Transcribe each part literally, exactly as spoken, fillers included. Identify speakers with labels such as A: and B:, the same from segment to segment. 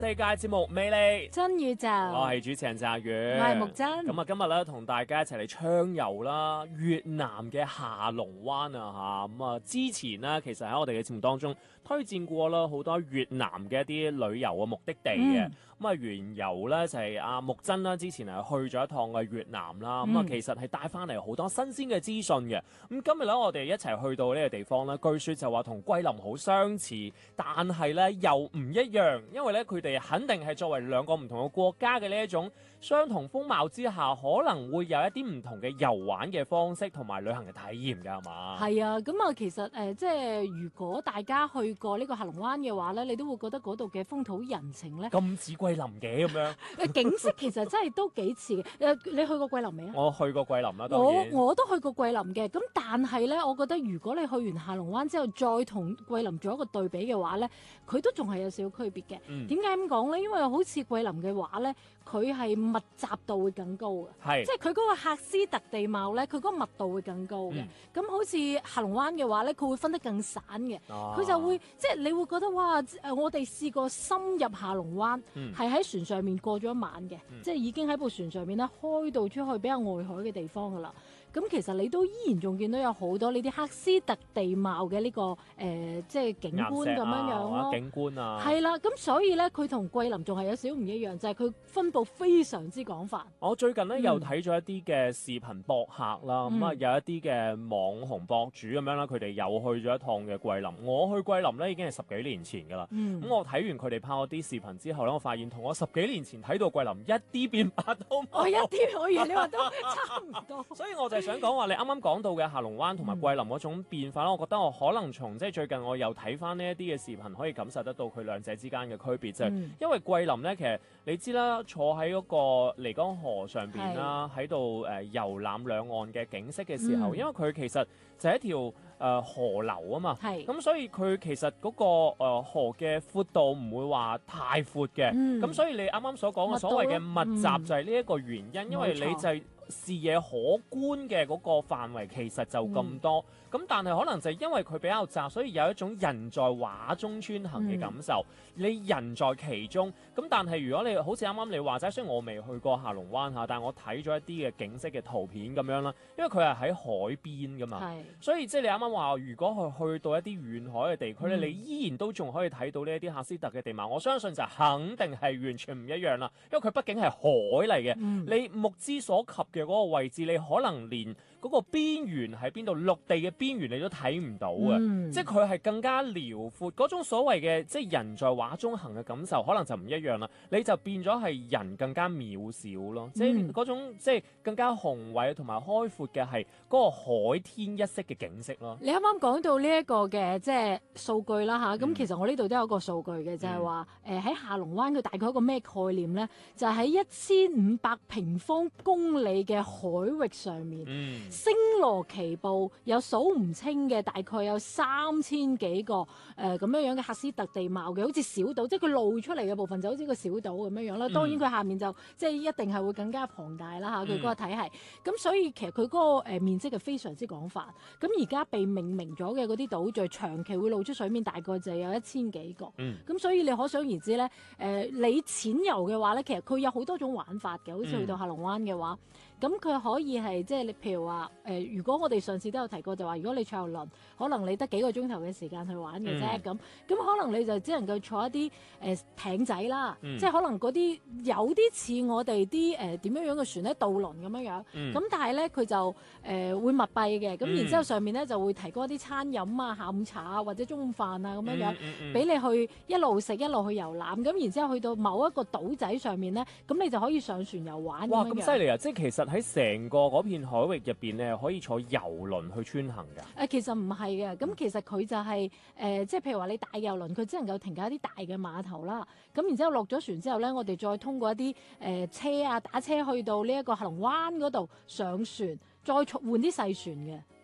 A: 世界節目魅力
B: 真宇宙，
A: 我係主持人澤宇，
B: 我係木真。
A: 咁啊，今日咧同大家一齊嚟暢遊啦越南嘅下龍灣啊嚇。咁啊，之前呢，其實喺我哋嘅節目當中推薦過啦好多越南嘅一啲旅遊嘅目的地嘅。咁啊、嗯，緣由咧就係阿木真啦，之前係去咗一趟嘅越南啦。咁啊、嗯，其實係帶翻嚟好多新鮮嘅資訊嘅。咁今日咧，我哋一齊去到呢個地方咧，據說就話同桂林好相似，但係咧又唔一樣，因為咧佢哋肯定係作為兩個唔同嘅國家嘅呢一種相同風貌之下，可能會有一啲唔同嘅遊玩嘅方式同埋旅行嘅體驗㗎，係嘛？
B: 係啊，咁啊，其實誒、呃，即係如果大家去過呢個下龍灣嘅話咧，你都會覺得嗰度嘅風土人情咧，
A: 咁似桂林嘅咁樣。
B: 誒景色其實真係都幾似嘅。誒，你去過桂林未啊？
A: 我去過桂林啦，當
B: 我
A: 然。
B: 我都去過桂林嘅，咁但係咧，我覺得如果你去完下龍灣之後，再同桂林做一個對比嘅話咧，佢都仲係有少少區別嘅。點解咁講咧？因為好似桂林嘅話咧，佢係密集度會更高嘅，
A: 係
B: 即係佢嗰個喀斯特地貌咧，佢嗰個密度會更高嘅。咁、嗯、好似下龍灣嘅話咧，佢會分得更散嘅，佢、啊、就會即係你會覺得哇！誒，我哋試過深入下龍灣，係喺、嗯、船上面過咗一晚嘅，嗯、即係已經喺部船上面咧開到出去比較外海嘅地方噶啦。咁其實你都依然仲見到有好多呢啲喀斯特地貌嘅呢、這個誒、呃，即係景觀咁樣樣咯。
A: 景觀啊，
B: 係啦，咁所以咧，佢同桂林仲係有少少唔一樣，就係、是、佢分佈非常之廣泛。
A: 我最近咧、嗯、又睇咗一啲嘅視頻博客啦，咁啊、嗯、有一啲嘅網紅博主咁樣啦，佢哋又去咗一趟嘅桂林。我去桂林咧已經係十幾年前㗎啦。咁、嗯、我睇完佢哋拍嗰啲視頻之後咧，我發現同我十幾年前睇到桂林一啲變化都冇。
B: 我一啲，我以為你話都差唔多。
A: 所以我就想講話，你啱啱講到嘅下龍灣同埋桂林嗰種變化咧，嗯、我覺得我可能從即係最近我又睇翻呢一啲嘅視頻，可以感受得到佢兩者之間嘅區別，就係、嗯、因為桂林咧，其實你知啦，坐喺嗰個漓江河上邊啦，喺度誒遊覽兩岸嘅景色嘅時候，嗯、因為佢其實就係一條誒、呃、河流啊嘛，咁是所以佢其實嗰、那個、呃、河嘅闊度唔會話太闊嘅，咁、嗯、所以你啱啱所講嘅所謂嘅密集就係呢一個原因，嗯、因為你就係視野可觀嘅嗰個範圍其實就咁多，咁、嗯、但係可能就係因為佢比較窄，所以有一種人在畫中穿行嘅感受。嗯、你人在其中，咁但係如果你好似啱啱你話齋，雖然我未去過下龍灣嚇，但係我睇咗一啲嘅景色嘅圖片咁樣啦，因為佢係喺海邊噶嘛，是所以即係你啱啱話，如果去去到一啲遠海嘅地區咧，嗯、你依然都仲可以睇到呢一啲喀斯特嘅地貌。我相信就肯定係完全唔一樣啦，因為佢畢竟係海嚟嘅，嗯、你目之所及嘅嗰個位置，你可能連嗰個邊緣喺邊度，陸地嘅邊緣你都睇唔到嘅，嗯、即係佢係更加遼闊嗰種所謂嘅即係人在畫中行嘅感受，可能就唔一樣啦。你就變咗係人更加渺小咯，嗯、即係嗰種即係更加宏偉同埋開闊嘅係嗰個海天一色嘅景色咯。
B: 你啱啱講到呢一個嘅即係數據啦吓，咁、嗯、其實我呢度都有個數據嘅，就係話誒喺下龍灣佢大概一個咩概念咧？就係喺一千五百平方公里嘅海域上面，嗯、星羅棋布，有數唔清嘅，大概有三千幾個誒咁、呃、樣樣嘅喀斯特地貌嘅，好似小島，即係佢露出嚟嘅部分就好似個小島咁樣樣啦。當然佢下面就即係一定係會更加龐大啦嚇，佢嗰個體系。咁、嗯、所以其實佢嗰個誒面積係非常之廣泛。咁而家被命名咗嘅嗰啲島嶼，長期會露出水面，大概就有一千幾個。咁、嗯、所以你可想而知咧，誒、呃、你淺遊嘅話咧，其實佢有好多種玩法嘅，好似去到下龍灣嘅話。咁佢可以係即係你譬如話誒、呃，如果我哋上次都有提過，就話如果你坐遊輪，可能你得幾個鐘頭嘅時間去玩嘅啫。咁咁、嗯、可能你就只能夠坐一啲誒、呃、艇仔啦，嗯、即係可能嗰啲有啲似我哋啲誒點樣樣嘅船咧，渡輪咁樣樣。咁、嗯、但係咧佢就誒、呃、會密閉嘅，咁、嗯、然之後上面咧就會提供一啲餐飲啊、下午茶啊或者中午飯啊咁樣樣，俾、嗯嗯嗯、你去一路食一路去遊覽。咁然之後去到某一個島仔上面咧，咁你就可以上船遊玩。
A: 哇！咁犀利啊！即係其實喺成個嗰片海域入邊咧，可以坐遊輪去穿行㗎。誒、
B: 呃，其實唔係嘅，咁其實佢就係、是、誒、呃，即係譬如話你大遊輪，佢只能夠停喺一啲大嘅碼頭啦。咁然之後落咗船之後咧，我哋再通過一啲誒、呃、車啊，打車去到呢一個下龍灣嗰度上船，再換啲細船嘅。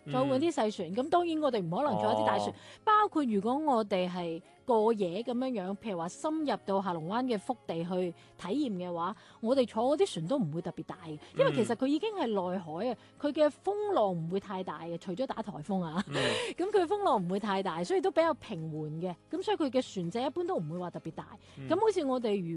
B: 再換啲細船。咁、嗯、當然我哋唔可能坐一啲大船，哦、包括如果我哋係過夜咁樣樣，譬如話深入到下龍灣嘅腹地去體驗嘅話，我哋坐嗰啲船都唔會特別大嘅，因為其實佢已經係內海啊，佢嘅風浪唔會太大嘅，除咗打颱風啊，咁佢、嗯、風浪唔會太大，所以都比較平緩嘅，咁所以佢嘅船隻一般都唔會話特別大。咁、嗯、好似我哋如